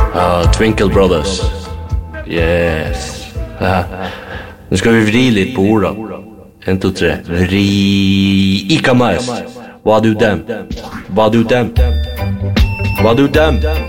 Twinkle Brothers. Yes. Nu ska vi vrida lite på orden. 1, 2, 3. Rika mais. Vad du dem?